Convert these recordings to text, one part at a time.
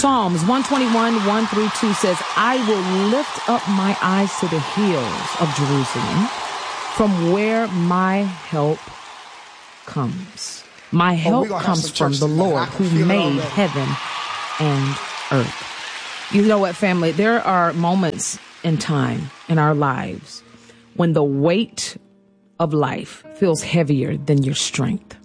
Psalms 121, 1 through 2 says, I will lift up my eyes to the hills of Jerusalem, from where my help comes. My help comes from the Lord who made heaven and earth. You know what, family? There are moments in time in our lives when the weight of life feels heavier than your strength.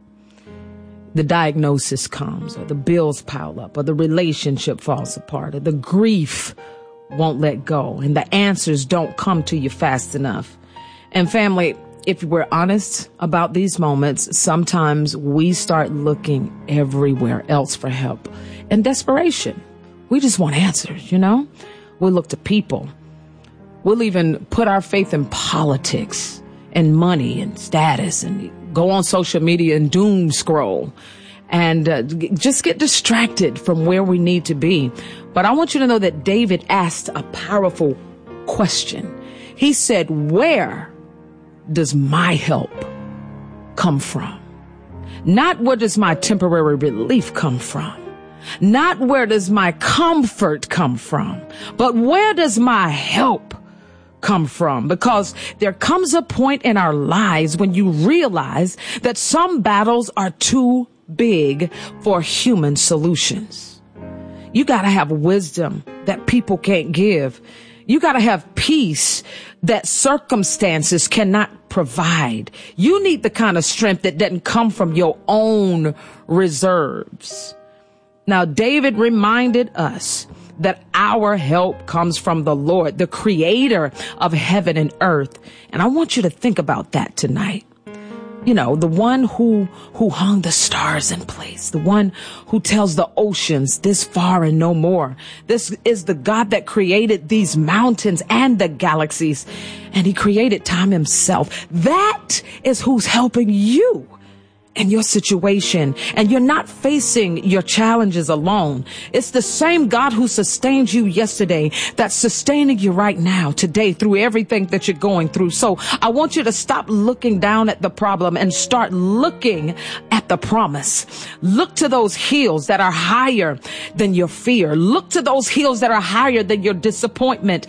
The diagnosis comes, or the bills pile up, or the relationship falls apart, or the grief won't let go, and the answers don't come to you fast enough. And family, if we're honest about these moments, sometimes we start looking everywhere else for help. In desperation, we just want answers, you know? We look to people. We'll even put our faith in politics and money and status and go on social media and doom scroll and just get distracted from where we need to be. But I want you to know that David asked a powerful question. He said, where does my help come from? Not where does my temporary relief come from? Not where does my comfort come from? But where does my help come from? Because there comes a point in our lives when you realize that some battles are too big for human solutions. You got to have wisdom that people can't give. You got to have peace that circumstances cannot provide. You need the kind of strength that doesn't come from your own reserves. Now, David reminded us that our help comes from the Lord, the creator of heaven and earth. And I want you to think about that tonight. You know, the one who hung the stars in place, the one who tells the oceans this far and no more. This is the God that created these mountains and the galaxies, and he created time himself. That is who's helping you in your situation, and you're not facing your challenges alone. It's the same God who sustained you yesterday that's sustaining you right now, today, through everything that you're going through. So I want you to stop looking down at the problem and start looking at the promise. Look to those hills that are higher than your fear. Look to those hills that are higher than your disappointment.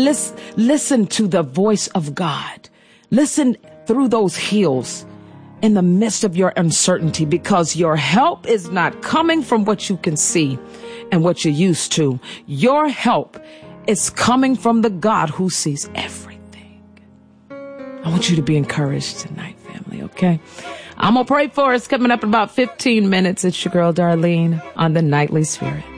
Listen to the voice of God. Listen through those hills in the midst of your uncertainty, because your help is not coming from what you can see and what you're used to. Your help is coming from the God who sees everything. I want you to be encouraged tonight, family, okay? I'm going to pray for us coming up in about 15 minutes. It's your girl, Darlene, on the Nightly Spirit.